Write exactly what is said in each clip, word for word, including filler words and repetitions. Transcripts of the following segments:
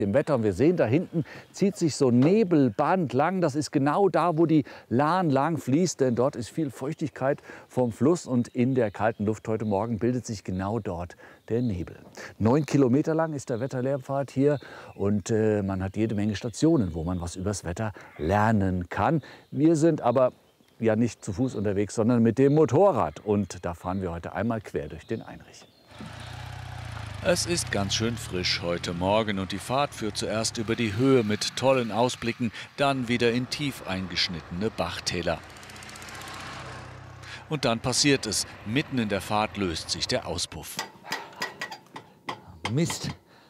Im Wetter. Und wir sehen, da hinten zieht sich so ein Nebelband lang. Das ist genau da, wo die Lahn lang fließt, denn dort ist viel Feuchtigkeit vom Fluss. Und in der kalten Luft heute Morgen bildet sich genau dort der Nebel. Neun Kilometer lang ist der Wetterlehrpfad hier und äh, man hat jede Menge Stationen, wo man was übers Wetter lernen kann. Wir sind aber ja nicht zu Fuß unterwegs, sondern mit dem Motorrad. Und da fahren wir heute einmal quer durch den Einrich. Es ist ganz schön frisch heute Morgen und die Fahrt führt zuerst über die Höhe mit tollen Ausblicken, dann wieder in tief eingeschnittene Bachtäler. Und dann passiert es, mitten in der Fahrt löst sich der Auspuff. Mist.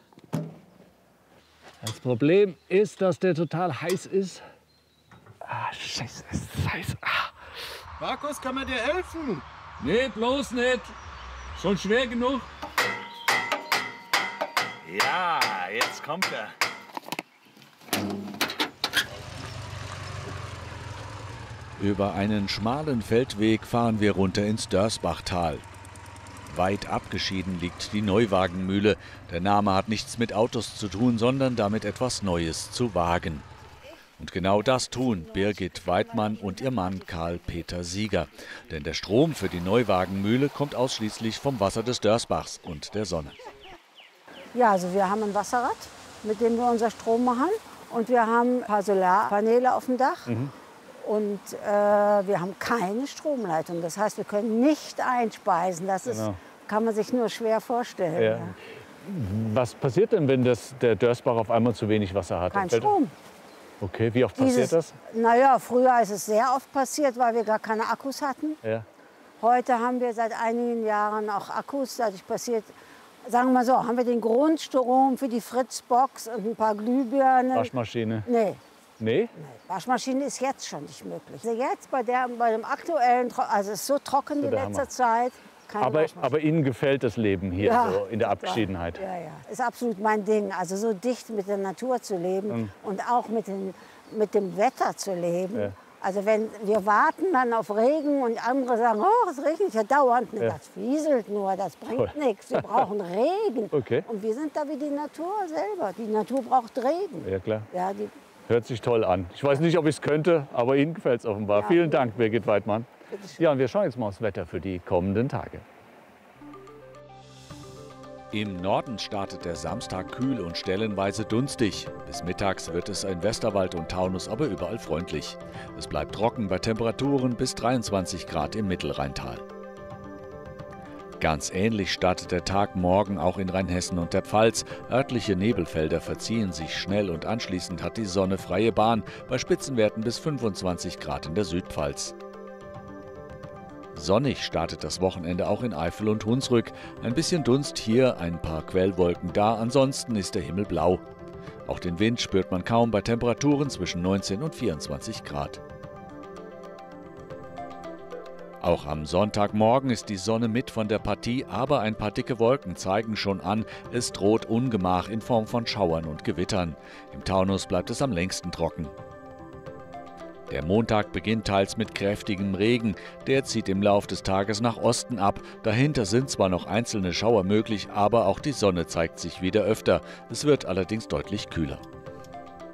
Das Problem ist, dass der total heiß ist. Ah, Scheiße, es ist heiß. Ah. Markus, kann man dir helfen? Nee, bloß nicht. Schon schwer genug. Ja, jetzt kommt er. Über einen schmalen Feldweg fahren wir runter ins Dörsbachtal. Weit abgeschieden liegt die Neuwagenmühle. Der Name hat nichts mit Autos zu tun, sondern damit etwas Neues zu wagen. Und genau das tun Birgit Weidmann und ihr Mann Karl-Peter Sieger. Denn der Strom für die Neuwagenmühle kommt ausschließlich vom Wasser des Dörsbachs und der Sonne. Ja, also wir haben ein Wasserrad, mit dem wir unser Strom machen. Und wir haben ein paar Solarpaneele auf dem Dach. Mhm. Und äh, wir haben keine Stromleitung. Das heißt, wir können nicht einspeisen. Das ist, genau. Kann man sich nur schwer vorstellen. Ja. Ja. Was passiert denn, wenn das, der Dörsbach auf einmal zu wenig Wasser hat? Kein Strom. Okay, wie oft passiert Dieses, das? Naja, früher ist es sehr oft passiert, weil wir gar keine Akkus hatten. Ja. Heute haben wir seit einigen Jahren auch Akkus. Dadurch passiert, sagen wir mal so, haben wir den Grundstrom für die Fritzbox und ein paar Glühbirnen. Waschmaschine? Nee. Nee? Nee. Waschmaschine ist jetzt schon nicht möglich. Also jetzt bei, der, bei dem aktuellen, also es ist so trocken in letzter Zeit. Keine aber, aber Ihnen gefällt das Leben hier ja, so in der Abgeschiedenheit? Ja, ja, ist absolut mein Ding. Also so dicht mit der Natur zu leben mhm. und auch mit, den, mit dem Wetter zu leben. Ja. Also wenn wir warten dann auf Regen und andere sagen, oh, es regnet ja dauernd. Nee, ja. Das fieselt nur, das bringt nichts. Wir brauchen Regen. Okay. Und wir sind da wie die Natur selber. Die Natur braucht Regen. Ja, klar. Ja, die Hört sich toll an. Ich weiß nicht, ob ich es könnte, aber Ihnen gefällt es offenbar. Ja. Vielen Dank, Birgit Weidmann. Ja, und wir schauen jetzt mal aufs Wetter für die kommenden Tage. Im Norden startet der Samstag kühl und stellenweise dunstig. Bis mittags wird es in Westerwald und Taunus aber überall freundlich. Es bleibt trocken bei Temperaturen bis dreiundzwanzig Grad im Mittelrheintal. Ganz ähnlich startet der Tag morgen auch in Rheinhessen und der Pfalz. Örtliche Nebelfelder verziehen sich schnell und anschließend hat die Sonne freie Bahn bei Spitzenwerten bis fünfundzwanzig Grad in der Südpfalz. Sonnig startet das Wochenende auch in Eifel und Hunsrück. Ein bisschen Dunst hier, ein paar Quellwolken da, ansonsten ist der Himmel blau. Auch den Wind spürt man kaum bei Temperaturen zwischen neunzehn und vierundzwanzig Grad. Auch am Sonntagmorgen ist die Sonne mit von der Partie, aber ein paar dicke Wolken zeigen schon an, es droht Ungemach in Form von Schauern und Gewittern. Im Taunus bleibt es am längsten trocken. Der Montag beginnt teils mit kräftigem Regen. Der zieht im Lauf des Tages nach Osten ab. Dahinter sind zwar noch einzelne Schauer möglich, aber auch die Sonne zeigt sich wieder öfter. Es wird allerdings deutlich kühler.